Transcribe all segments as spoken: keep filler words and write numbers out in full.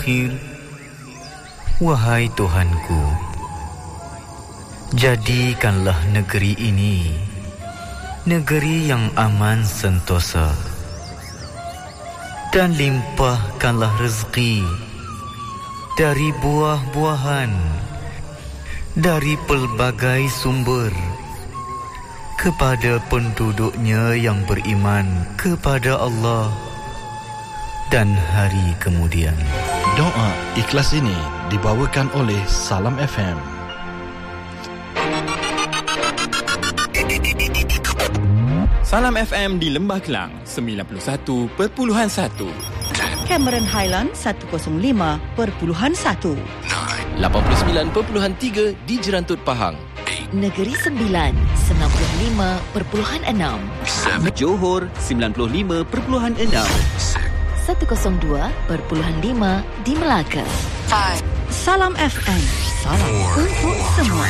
Wahai Tuhanku, jadikanlah negeri ini negeri yang aman sentosa, dan limpahkanlah rezeki dari buah-buahan, dari pelbagai sumber, kepada penduduknya yang beriman kepada Allah dan hari kemudian. Doa ikhlas ini dibawakan oleh Salam F M. Salam F M di Lembah Kelang sembilan puluh satu perpuluhan satu, Cameron Highland seratus lima perpuluhan satu, lapan puluh sembilan perpuluhan tiga di Jerantut Pahang, Negeri Sembilan sembilan puluh lima perpuluhan enam, Johor sembilan puluh lima perpuluhan enam, seratus dua perpuluhan lima di Melaka. Salam F M, salam untuk semua.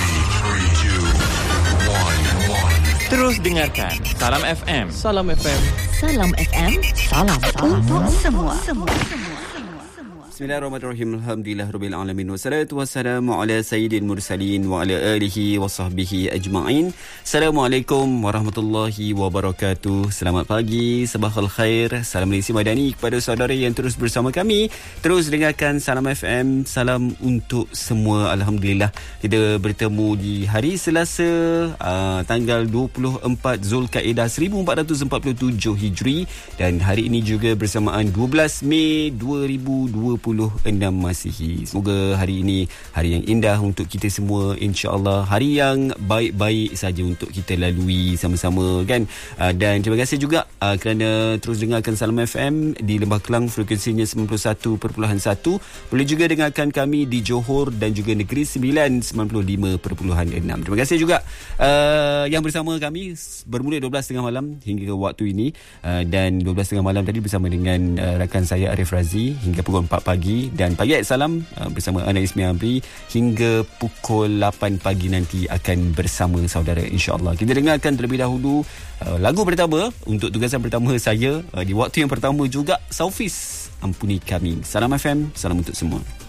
Terus dengarkan Salam F M. Salam F M. Salam F M, salam, salam untuk semua. semua. Bismillahirrahmanirrahim. Alhamdulillahirabbil alamin. Wassalatu wassalamu ala sayyidil mursalin wa ala alihi wa sahbihi ajma'in. Assalamualaikum warahmatullahi wabarakatuh. Selamat pagi, sabahul khair. Salam Malaysia Madani kepada saudara yang terus bersama kami. Terus dengarkan Salam F M. Salam untuk semua. Alhamdulillah kita bertemu di hari Selasa, uh, tanggal dua puluh empat Zulkaidah seribu empat ratus empat puluh tujuh Hijri, dan hari ini juga bersamaan dua belas Mei dua ribu dua puluh enam Masihi. Semoga hari ini hari yang indah untuk kita semua, insya-Allah, hari yang baik-baik saja untuk kita lalui sama-sama, kan. Uh, dan terima kasih juga uh, kerana terus dengarkan Salam F M di Lembah Kelang, frekuensinya sembilan puluh satu perpuluhan satu. Boleh juga dengarkan kami di Johor dan juga Negeri Sembilan sembilan puluh lima perpuluhan enam. Terima kasih juga uh, yang bersama kami bermula dua belas tiga puluh malam hingga ke waktu ini, uh, dan dua belas tiga puluh malam tadi bersama dengan uh, rakan saya Arif Razi hingga pukul empat pagi, dan Pagi Ayat Salam uh, bersama Ana Ismi Amri hingga pukul lapan pagi nanti akan bersama saudara, insya-Allah. Kita dengarkan terlebih dahulu uh, lagu pertama untuk tugasan pertama saya uh, di waktu yang pertama juga, Saufis, Ampuni Kami. Salam F M, salam untuk semua.